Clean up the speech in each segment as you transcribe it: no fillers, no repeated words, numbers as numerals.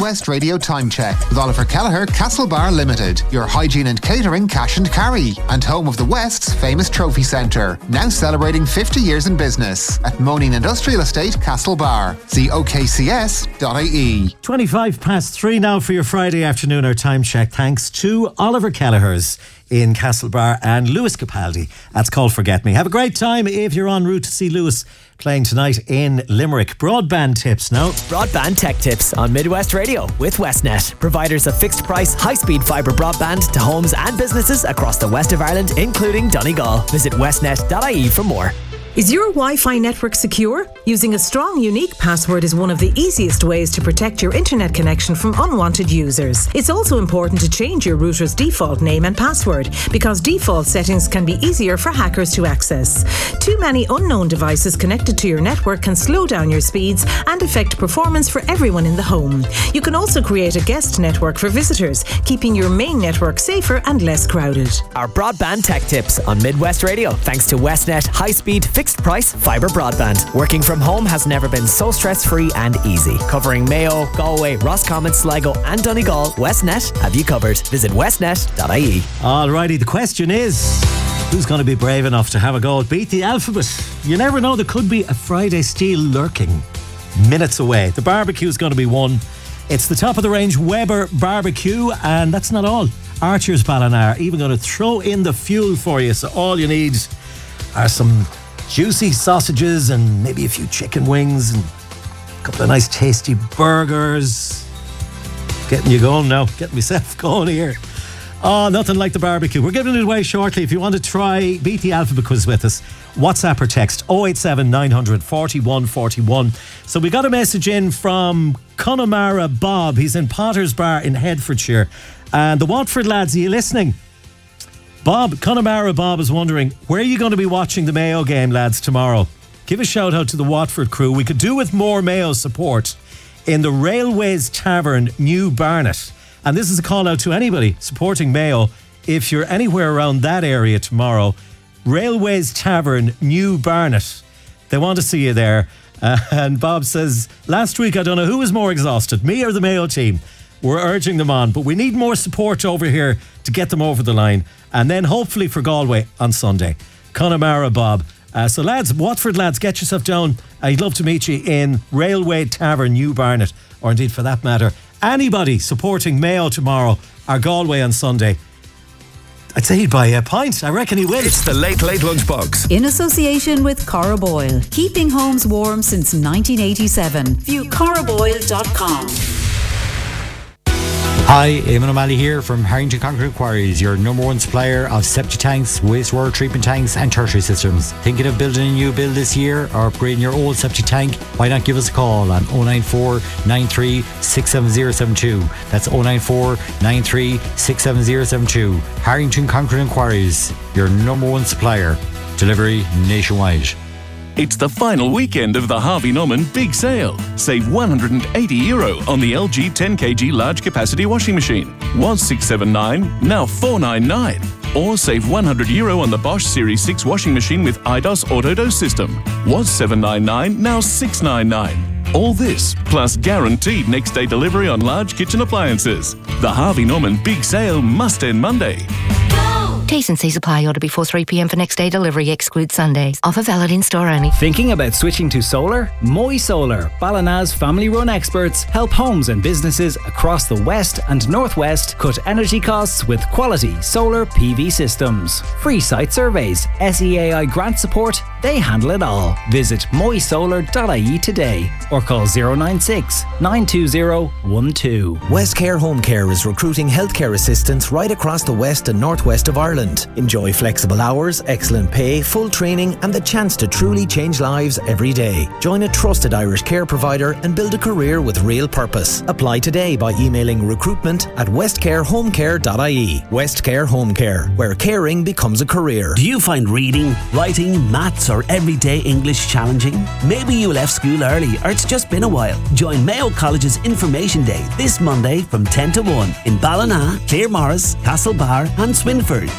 Midwest Radio Time Check with Oliver Kelleher, Castlebar Limited, your hygiene and catering cash and carry, and home of the West's famous trophy centre, now celebrating 50 years in business at Moaning Industrial Estate, Castlebar. See okcs.ie. 3:25 now for your Friday afternoon, our time check, thanks to Oliver Kelleher's in Castlebar and Lewis Capaldi. That's called Forget Me. Have a great time if you're en route to see Lewis playing tonight in Limerick. Broadband tips now. Broadband tech tips on Midwest Radio with Westnet. Providers of fixed price, high-speed fibre broadband to homes and businesses across the west of Ireland, including Donegal. Visit westnet.ie for more. Is your Wi-Fi network secure? Using a strong, unique password is one of the easiest ways to protect your internet connection from unwanted users. It's also important to change your router's default name and password, because default settings can be easier for hackers to access. Too many unknown devices connected to your network can slow down your speeds and affect performance for everyone in the home. You can also create a guest network for visitors, keeping your main network safer and less crowded. Our broadband tech tips on Midwest Radio, thanks to Westnet high-speed fixed price fibre broadband. Working from home has never been so stress-free and easy. Covering Mayo, Galway, Roscommon, Sligo and Donegal, Westnet have you covered. Visit westnet.ie. Alrighty, the question is, who's going to be brave enough to have a go at Beat the Alphabet? You never know, there could be a Friday steal lurking minutes away. The barbecue's going to be one. It's the top of the range Weber barbecue, and that's not all. Archer's Ballina are even going to throw in the fuel for you, so all you need are some juicy sausages and maybe a few chicken wings and a couple of nice tasty burgers. Getting you going now. Getting myself going here. Oh, nothing like the barbecue. We're giving it away shortly. If you want to try Beat the Alphabet quiz with us, WhatsApp or text 087 900 41 41. So we got a message in from Connemara Bob. He's in Potter's Bar in Hertfordshire. And the Watford lads, are you listening? Connemara Bob is wondering, where are you going to be watching the Mayo game, lads, tomorrow? Give a shout out to the Watford crew. We could do with more Mayo support in the Railways Tavern, New Barnet. And this is a call out to anybody supporting Mayo. If you're anywhere around that area tomorrow, Railways Tavern, New Barnet. They want to see you there. And Bob says, last week I don't know who was more exhausted, me or the Mayo team. We're urging them on, but we need more support over here to get them over the line. And then hopefully for Galway on Sunday. Connemara Bob. So lads, Watford lads, get yourself down. I'd love to meet you in Railway Tavern, New Barnet. Or indeed, for that matter, anybody supporting Mayo tomorrow or Galway on Sunday. I'd say he'd buy a pint. I reckon he will. It's the Late Late Lunchbox. In association with Cora Boyle. Keeping homes warm since 1987. View coraboyle.com. Hi, Eamon O'Malley here from Harrington Concrete Quarries, your number one supplier of septic tanks, wastewater treatment tanks and tertiary systems. Thinking of building a new build this year or upgrading your old septic tank? Why not give us a call on 094 93 67072. That's 094 93 67072. Harrington Concrete Quarries, your number one supplier. Delivery nationwide. It's the final weekend of the Harvey Norman Big Sale. Save €180 on the LG 10kg large capacity washing machine. Was $679, now $499. Or save €100 on the Bosch Series 6 washing machine with IDOS Autodose system. Was $799, now $699. All this, plus guaranteed next day delivery on large kitchen appliances. The Harvey Norman Big Sale must end Monday. T's and C's apply. Order before 3 p.m. for next day delivery. Exclude Sundays. Offer valid in store only. Thinking about switching to solar? Moy Solar, Ballina's family-run experts, help homes and businesses across the west and northwest cut energy costs with quality solar PV systems. Free site surveys, SEAI grant support, they handle it all. Visit moysolar.ie today or call 096 920 12. West Care Home Care is recruiting healthcare assistants right across the west and northwest of Ireland. Enjoy flexible hours, excellent pay, full training and the chance to truly change lives every day. Join a trusted Irish care provider and build a career with real purpose. Apply today by emailing recruitment@westcarehomecare.ie. West Care Home Care, where caring becomes a career. Do you find reading, writing, maths or everyday English challenging? Maybe you left school early or it's just been a while. Join Mayo College's Information Day this Monday from 10 to 1 in Ballina, Claremorris, Castlebar and Swinford.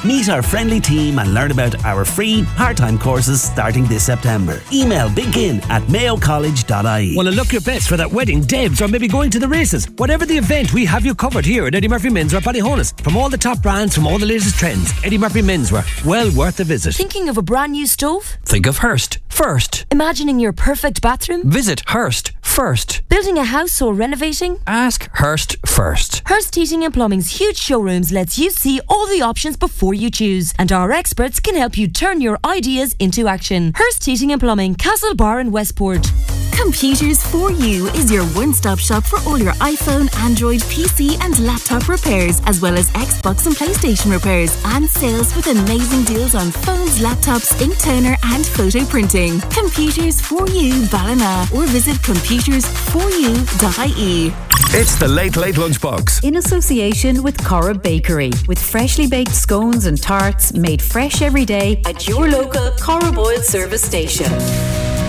Meet our friendly team and learn about our free part-time courses starting this September. Email begin@mayocollege.ie. Want to look your best for that wedding, Debs, or maybe going to the races? Whatever the event, we have you covered here at Eddie Murphy Menswear Ballyhonus. From all the top brands, from all the latest trends, Eddie Murphy Menswear, well worth a visit. Thinking of a brand new stove? Think of Hearst first. Imagining your perfect bathroom? Visit Hearst first. Building a house or renovating? Ask Hearst first. Hearst Heating and Plumbing's huge showrooms lets you see all the options before you choose, and our experts can help you turn your ideas into action. Hearst Heating and Plumbing, Castlebar and Westport. Computers for You is your one-stop shop for all your iPhone, Android, PC and laptop repairs, as well as Xbox and PlayStation repairs, and sales with amazing deals on phones, laptops, ink toner and photo printing. Computers for You Ballina, or visit computersforyou.ie. It's the Late Lunchbox. In association with Cora Bakery, with freshly baked scones and tarts made fresh every day at your local Cora Boyle service station.